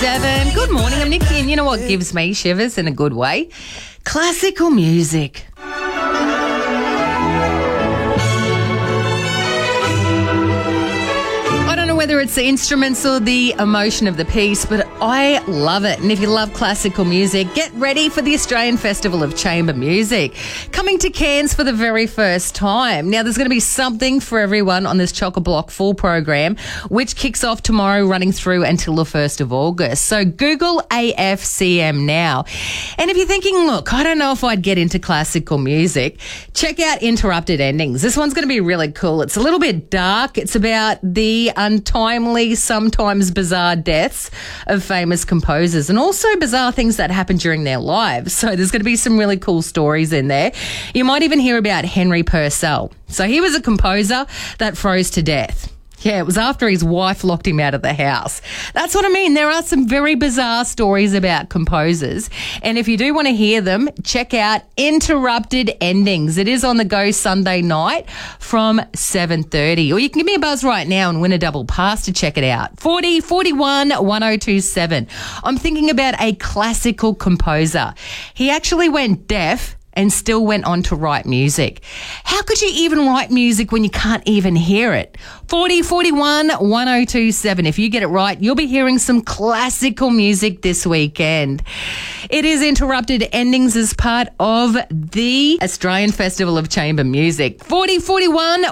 7. Good morning, I'm Nikki, and you know what gives me shivers in a good way? Classical music. I don't know whether it's the instruments or the emotion of the piece, but I love it. And if you love classical music, get ready for the Australian Festival of Chamber Music, coming to Cairns for the very first time. Now, there's going to be something for everyone on this Chock-a-Block Full program, which kicks off tomorrow, running through until the 1st of August. So Google AFCM now. And if you're thinking, look, I don't know if I'd get into classical music, check out Interrupted Endings. This one's going to be really cool. It's a little bit dark. It's about the untimely, sometimes bizarre deaths of famous composers and also bizarre things that happen during their lives. So there's going to be some really cool stories in there. You might even hear about Henry Purcell. So he was a composer that froze to death. Yeah, it was after his wife locked him out of the house. That's what I mean. There are some very bizarre stories about composers. And if you do want to hear them, check out Interrupted Endings. It is on the go Sunday night from 7:30. Or you can give me a buzz right now and win a double pass to check it out. 40 41 1027. I'm thinking about a classical composer. He actually went deaf and still went on to write music. How could you even write music when you can't even hear it? 40 41 1027. If you get it right, you'll be hearing some classical music this weekend. It is Interrupted Endings as part of the Australian Festival of Chamber Music. 40 41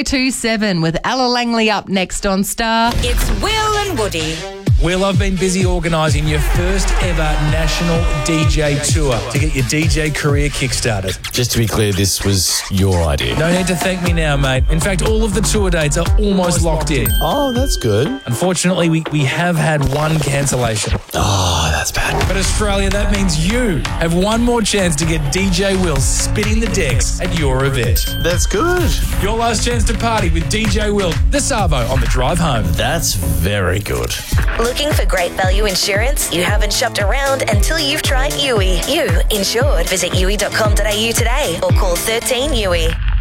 1027 with Ella Langley up next on Star. It's Will and Woody. Will, I've been busy organising your first ever national DJ tour to get your DJ career kick-started. Just to be clear, this was your idea. No need to thank me now, mate. In fact, all of the tour dates are almost locked in. Oh, that's good. Unfortunately, we have had one cancellation. Oh, that's bad. But Australia, that means you have one more chance to get DJ Will spinning the decks at your event. That's good. Your last chance to party with DJ Will, the Savo, on the drive home. That's very good. Looking for great value insurance? You haven't shopped around until you've tried Yui. You insured. Visit yui.com.au today or call 13 Yui.